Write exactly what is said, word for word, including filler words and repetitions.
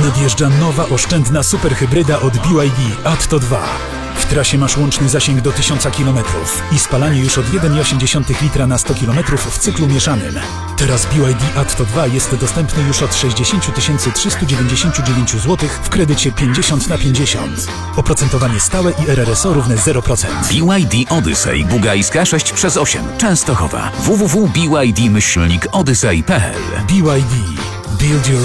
Nadjeżdża nowa, oszczędna superhybryda od B Y D Atto dwa. W trasie masz łączny zasięg do tysiąca kilometrów i spalanie już od jeden przecinek osiem litra na sto kilometrów w cyklu mieszanym. Teraz B Y D Atto dwa jest dostępny już od sześćdziesiąt tysięcy trzysta dziewięćdziesiąt dziewięć złotych w kredycie pięćdziesiąt na pięćdziesiąt. Oprocentowanie stałe i R R S O równe zero procent. B Y D Odyssey Bugajska sześć przez osiem Częstochowa. w w w kropka b y d myślnik odyssey kropka p l. B Y D. Build your